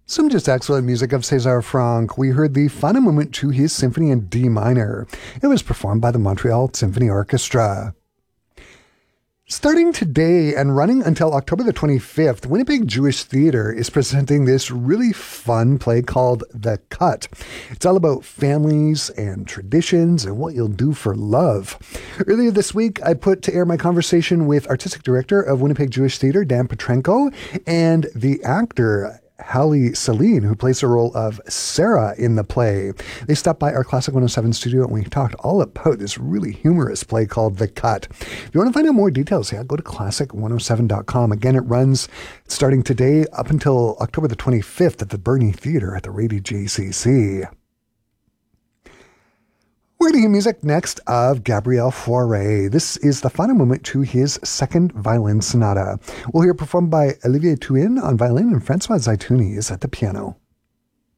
Some just excellent music of César Franck. We heard the final movement to his symphony in D minor. It was performed by the Montreal Symphony Orchestra. Starting today and running until October the 25th, Winnipeg Jewish Theatre is presenting this really fun play called The Cut. It's all about families and traditions and what you'll do for love. Earlier this week, I put to air my conversation with artistic director of Winnipeg Jewish Theatre, Dan Petrenko, and the actor Hallie Celine, who plays the role of Sarah in the play. They stopped by our Classic 107 studio and we talked all about this really humorous play called The Cut. If you want to find out more details, go to classic107.com. Again, it runs starting today up until October the 25th at the Bernie Theatre at the Rady JCC. We're going to hear music next of Gabriel Fauré. This is the final movement to his second violin sonata. We'll hear performed by Olivier Thuin on violin and Francois Zaituni is at the piano.